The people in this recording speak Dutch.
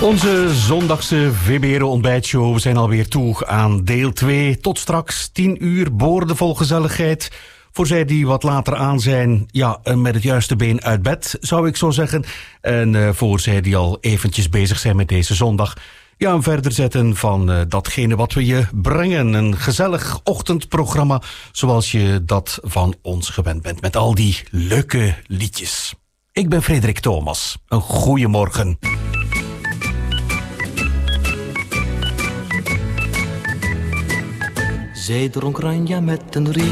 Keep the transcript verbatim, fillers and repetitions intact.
Onze zondagse V B R ontbijtshow. We zijn alweer toe aan deel twee. Tot straks tien uur boordevol gezelligheid. Voor zij die wat later aan zijn, ja, met het juiste been uit bed, zou ik zo zeggen. En uh, voor zij die al eventjes bezig zijn met deze zondag, ja, een verder zetten van uh, datgene wat we je brengen. Een gezellig ochtendprogramma, zoals je dat van ons gewend bent, met al die leuke liedjes. Ik ben Frederik Thomas. Een goeiemorgen. Zij dronk Ranja met een riet